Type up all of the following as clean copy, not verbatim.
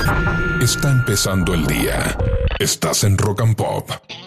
Está empezando el día. Estás en Rock and Pop.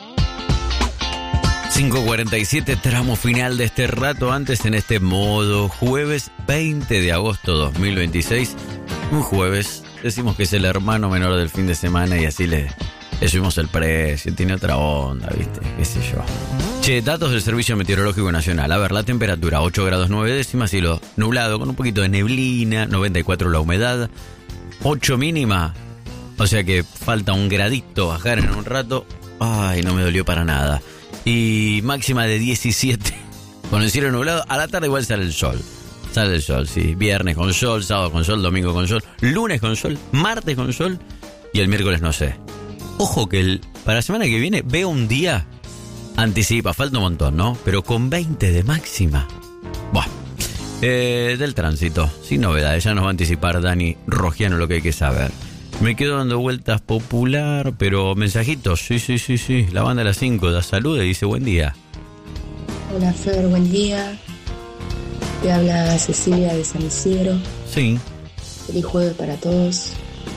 5:47, tramo final de este rato antes en este modo. Jueves 20 de agosto 2026. Un jueves, decimos que es el hermano menor del fin de semana y así le subimos el precio. Tiene otra onda, ¿viste? Qué sé yo. Che, datos del Servicio Meteorológico Nacional. A ver, la temperatura 8 grados 9 décimas, cielo nublado con un poquito de neblina, 94 la humedad, 8 mínima. O sea que falta un gradito bajar en un rato. Ay, no me dolió para nada. Y máxima de 17. Con el cielo nublado, a la tarde igual sale el sol. Sale el sol, sí. Viernes con sol, sábado con sol, domingo con sol, lunes con sol, martes con sol y el miércoles no sé. Ojo que para la semana que viene veo un día, anticipa, falta un montón, ¿no? Pero con 20 de máxima. Buah. Del tránsito, sin novedades, ya nos va a anticipar Dani Rogiano lo que hay que saber. Me quedo dando vueltas popular, pero mensajitos, sí. La banda de las 5 da salud y dice buen día. Hola Fer, buen día. Te habla Cecilia de San Isidro. Sí. Feliz jueves para todos.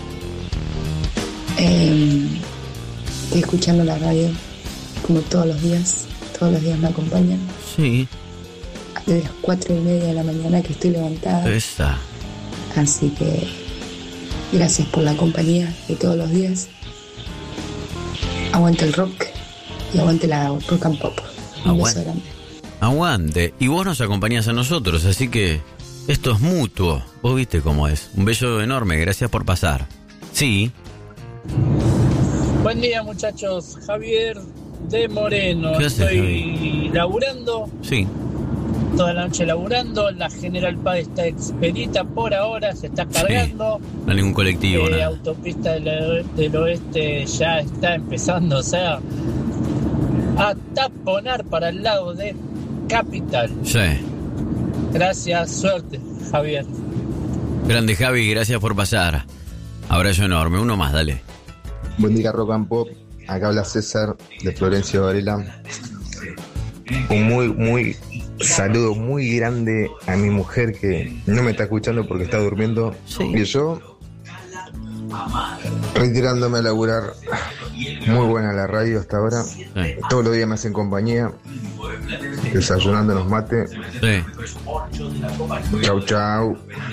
Estoy escuchando la radio como todos los días me acompañan. Sí. Desde las 4:30 de la mañana que estoy levantada. Esa. Así que gracias por la compañía de todos los días. Aguante el rock y aguante la rock and pop. Un beso grande. Aguante. Y vos nos acompañás a nosotros, así que esto es mutuo. Vos viste cómo es. Un beso enorme, gracias por pasar. Sí. Buen día, muchachos. Javier de Moreno. ¿Qué haces, Estoy laburando. Sí. Toda la noche laburando. La General Paz está expedita por ahora. Se está cargando. Sí. No hay ningún colectivo, nada. Autopista del oeste ya está empezando, o sea, a taponar para el lado de Capital. Sí. Gracias, suerte, Javier. Grande Javi, gracias por pasar. Abrazo enorme. Uno más, dale. Buen día, Rock and Pop. Acá habla César de Florencio Varela. Un muy saludo muy grande a mi mujer que no me está escuchando porque está durmiendo. Sí. Y yo retirándome a laburar. Muy buena la radio hasta ahora. Sí. Todos los días me hacen compañía. Desayunándonos mate. Sí. Chau.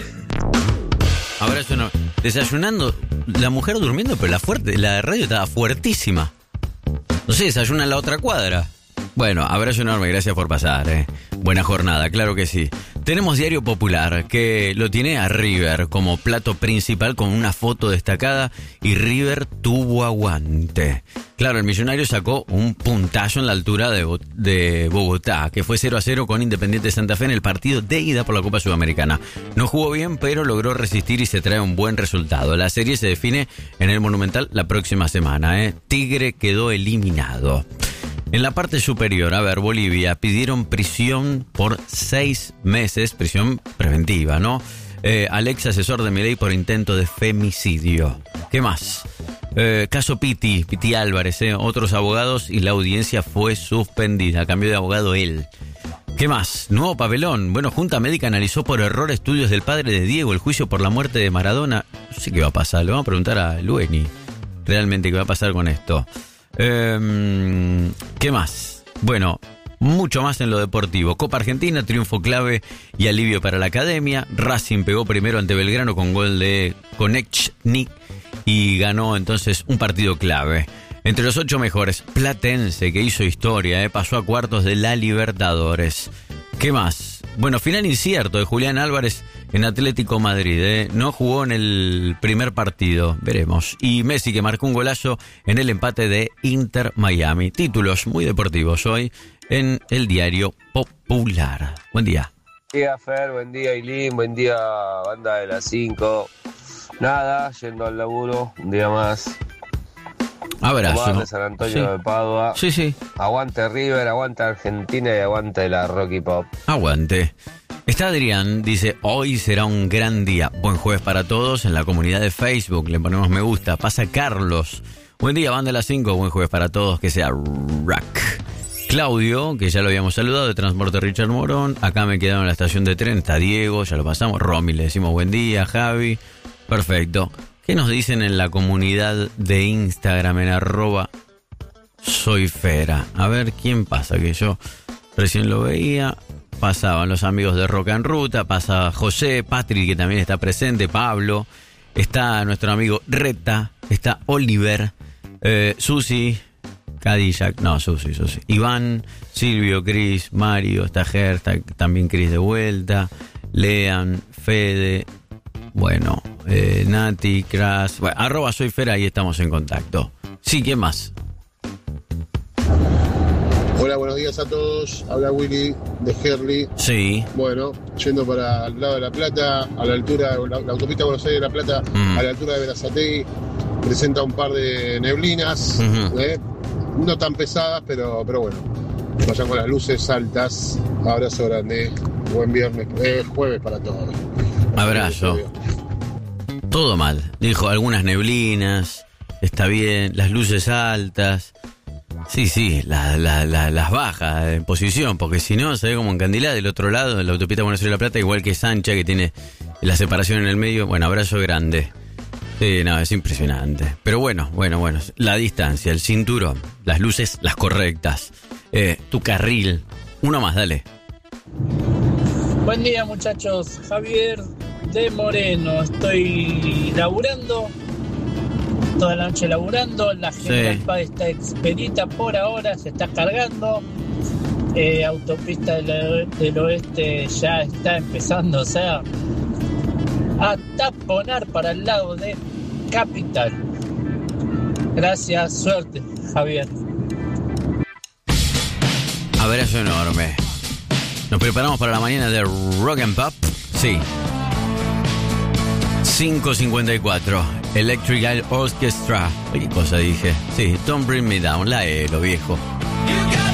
Abrazo enorme. Desayunando, la mujer durmiendo, pero la radio estaba fuertísima. No sé, desayuna en la otra cuadra. Bueno, abrazo enorme, gracias por pasar, Buena jornada, claro que sí. Tenemos Diario Popular, que lo tiene a River como plato principal con una foto destacada y River tuvo aguante. Claro, el Millonario sacó un puntazo en la altura de Bogotá, que fue 0-0 con Independiente Santa Fe en el partido de ida por la Copa Sudamericana. No jugó bien, pero logró resistir y se trae un buen resultado. La serie se define en el Monumental la próxima semana, Tigre quedó eliminado. En la parte superior, a ver, Bolivia, pidieron prisión por 6 meses, prisión preventiva, ¿no? Al ex asesor de Milei por intento de femicidio. ¿Qué más? Caso Piti Álvarez, otros abogados y la audiencia fue suspendida. Cambió de abogado él. ¿Qué más? Nuevo papelón. Bueno, Junta Médica analizó por error estudios del padre de Diego, el juicio por la muerte de Maradona. No sé qué va a pasar, le vamos a preguntar a Lueni realmente qué va a pasar con esto. ¿Qué más? Bueno, mucho más en lo deportivo. Copa Argentina, triunfo clave y alivio para la academia. Racing pegó primero ante Belgrano con gol de Konechny y ganó entonces un partido clave. Entre los 8 mejores, Platense, que hizo historia, pasó a cuartos de la Libertadores. ¿Qué más? Bueno, final incierto de Julián Álvarez en Atlético Madrid, No jugó en el primer partido, veremos. Y Messi, que marcó un golazo en el empate de Inter Miami. Títulos muy deportivos hoy en el Diario Popular. Buen día. Buen día, Fer, buen día, Ilín, buen día, banda de las 5. Nada, yendo al laburo, un día más. Abrazo. Tomás de San Antonio de Padua. Sí. Aguante River, aguante Argentina y aguante la Rocky Pop. Aguante. Está Adrián, dice, hoy será un gran día. Buen jueves para todos en la comunidad de Facebook. Le ponemos me gusta. Pasa Carlos. Buen día, banda de las 5. Buen jueves para todos. Que sea rock. Claudio, que ya lo habíamos saludado, de Transporte Richard Morón. Acá me quedaron en la estación de tren. Está Diego, ya lo pasamos. Romy, le decimos buen día. Javi. Perfecto. ¿Qué nos dicen en la comunidad de Instagram en @soyfera? A ver quién pasa, que yo recién lo veía. Pasaban los amigos de Rock en Ruta, pasa José, Patrick, que también está presente, Pablo, está nuestro amigo Reta, está Oliver, Susi, Cadillac, no, Susi, Iván, Silvio, Cris, Mario, está Ger, está también Cris de vuelta, Lean, Fede, bueno, Nati, Cras, bueno, @soyfera, ahí estamos en contacto. Sí, ¿quién más? Hola, buenos días a todos. Habla Willy de Herley. Sí. Bueno, yendo para el lado de La Plata, a la altura de la autopista Buenos Aires de La Plata, a la altura de Berazategui, presenta un par de neblinas, no tan pesadas, pero bueno. Vayan con las luces altas. Abrazo grande. Buen viernes, jueves para todos. Abrazo. Todo mal. Dijo algunas neblinas, está bien, las luces altas. Sí, las baja en posición, porque si no, se ve como encandilada del otro lado, de la autopista Buenos Aires de La Plata, igual que Sancha, que tiene la separación en el medio. Bueno, abrazo grande. Sí, no, es impresionante. Pero bueno, la distancia, el cinturón, las luces, las correctas, tu carril. Uno más, dale. Buen día, muchachos. Javier de Moreno. Estoy laburando. Toda la noche laburando, la General Paz está expedita por ahora, se está cargando, autopista del oeste ya está empezando, o sea, a taponar para el lado de Capital. Gracias, suerte, Javier. Abrazo enorme. Nos preparamos para la mañana de Rock and Pop. Sí. 5:54. Electric Orchestra. ¿Qué cosa dije? Sí, Don't Bring Me Down, la ELO, viejo.